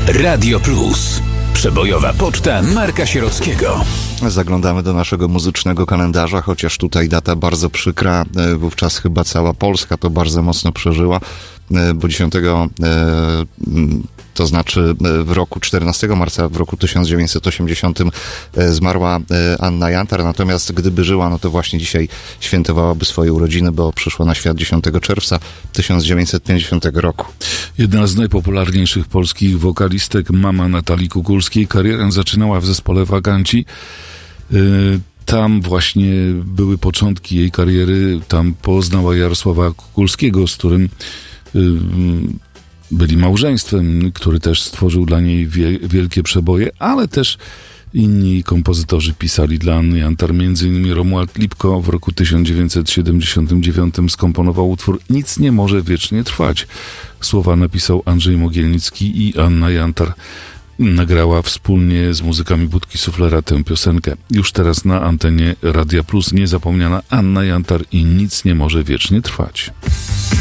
Radio Plus. Przebojowa poczta Marka Sierockiego. Zaglądamy do naszego muzycznego kalendarza, chociaż tutaj data bardzo przykra. Wówczas chyba cała Polska to bardzo mocno przeżyła, bo 10, to znaczy w roku 14 marca, w roku 1980 zmarła Anna Jantar, natomiast gdyby żyła, no to właśnie dzisiaj świętowałaby swoje urodziny, bo przyszła na świat 10 czerwca 1950 roku. Jedna z najpopularniejszych polskich wokalistek, mama Natalii Kukulskiej, karierę zaczynała w zespole Waganci. Tam właśnie były początki jej kariery, tam poznała Jarosława Kukulskiego, z którym byli małżeństwem, który też stworzył dla niej wielkie przeboje, ale też inni kompozytorzy pisali dla Anny Jantar, m.in. Romuald Lipko w roku 1979 skomponował utwór Nic nie może wiecznie trwać. Słowa napisał Andrzej Mogielnicki i Anna Jantar nagrała wspólnie z muzykami Budki Suflera tę piosenkę. Już teraz na antenie Radia Plus niezapomniana Anna Jantar i Nic nie może wiecznie trwać.